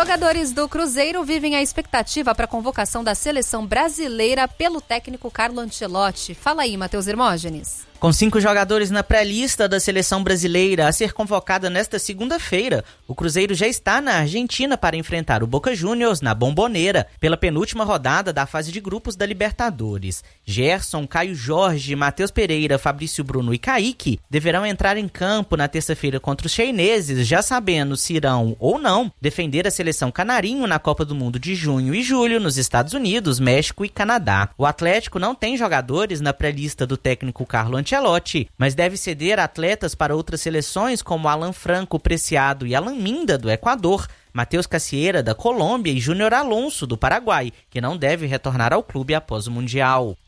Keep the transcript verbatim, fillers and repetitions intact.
Jogadores do Cruzeiro vivem a expectativa para a convocação da seleção brasileira pelo técnico Carlo Ancelotti. Fala aí, Matheus Hermógenes. Com cinco jogadores na pré-lista da seleção brasileira a ser convocada nesta segunda-feira, o Cruzeiro já está na Argentina para enfrentar o Boca Juniors na Bombonera, pela penúltima rodada da fase de grupos da Libertadores. Gerson, Caio Jorge, Matheus Pereira, Fabrício Bruno e Kaique deverão entrar em campo na terça-feira contra os chineses, já sabendo se irão ou não defender a seleção canarinho na Copa do Mundo de junho e julho nos Estados Unidos, México e Canadá. O Atlético não tem jogadores na pré-lista do técnico Carlo Ancelotti, mas deve ceder atletas para outras seleções como Alan Franco, Preciado e Alan Minda, do Equador, Matheus Cassieira, da Colômbia e Júnior Alonso, do Paraguai, que não deve retornar ao clube após o Mundial.